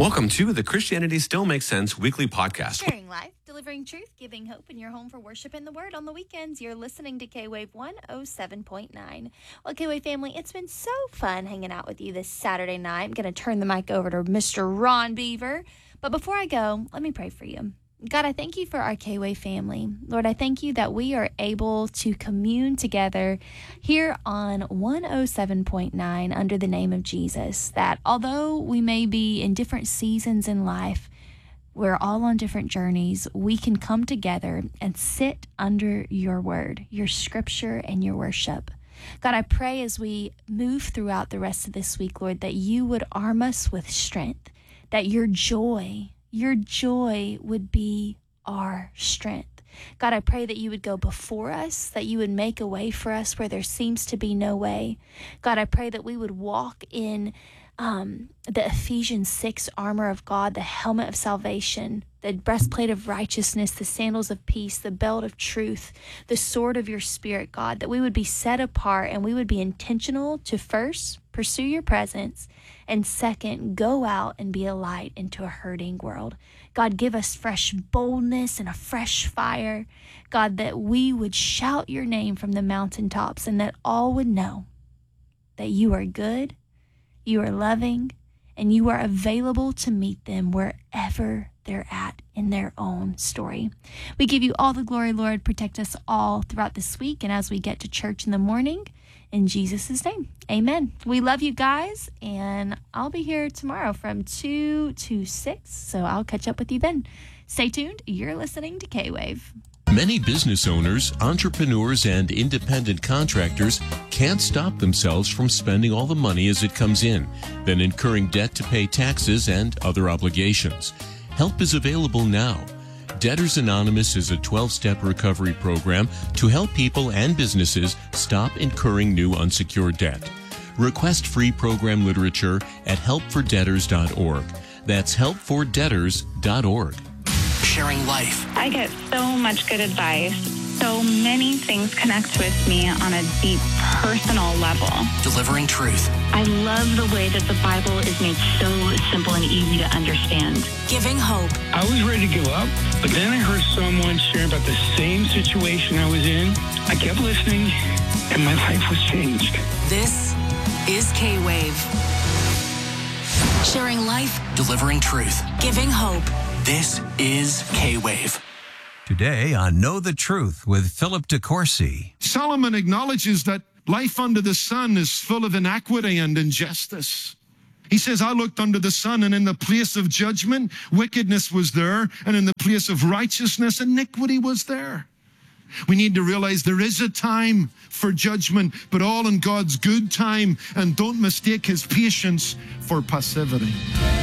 Welcome to the Christianity Still Makes Sense weekly podcast. Sharing life, delivering truth, giving hope in your home for worship and the word on the weekends. You're listening to K-Wave 107.9. Well, K-Wave family, it's been so fun hanging out with you this Saturday night. I'm going to turn the mic over to Mr. Ron Beaver. But before I go, let me pray for you. God, I thank you for our K-Wave family. Lord, I thank you that we are able to commune together here on 107.9 under the name of Jesus, that although we may be in different seasons in life, we're all on different journeys, we can come together and sit under your word, your scripture, and your worship. God, I pray as we move throughout the rest of this week, Lord, that you would arm us with strength, that your joy would be our strength. God, I pray that you would go before us, that you would make a way for us where there seems to be no way. God, I pray that we would walk in the Ephesians 6 armor of God, the helmet of salvation, the breastplate of righteousness, the sandals of peace, the belt of truth, the sword of your spirit, God, that we would be set apart and we would be intentional to first pursue your presence, and second, go out and be a light into a hurting world. God, give us fresh boldness and a fresh fire. God, that we would shout your name from the mountaintops and that all would know that you are good, you are loving, and you are available to meet them wherever they're at in their own story. We give you all the glory, Lord. Protect us all throughout this week and as we get to church in the morning. In Jesus' name, amen. We love you guys, and I'll be here tomorrow from 2 to 6, so I'll catch up with you then. Stay tuned. You're listening to K-Wave. Many business owners, entrepreneurs, and independent contractors can't stop themselves from spending all the money as it comes in, then incurring debt to pay taxes and other obligations. Help is available now. Debtors Anonymous is a 12-step recovery program to help people and businesses stop incurring new unsecured debt. Request free program literature at helpfordebtors.org. That's helpfordebtors.org. Sharing life. I get so much good advice. So many things connect with me on a deep personal level. Delivering truth. I love the way that the Bible is made so simple and easy to understand. Giving hope. I was ready to give up, but then I heard someone sharing about the same situation I was in. I kept listening, and my life was changed. This is K-Wave. Sharing life. Delivering truth. Giving hope. This is K-Wave. Today on Know the Truth with Philip DeCourcy. Solomon acknowledges that life under the sun is full of inequity and injustice. He says, I looked under the sun, and in the place of judgment, wickedness was there, and in the place of righteousness, iniquity was there. We need to realize there is a time for judgment, but all in God's good time, and don't mistake his patience for passivity.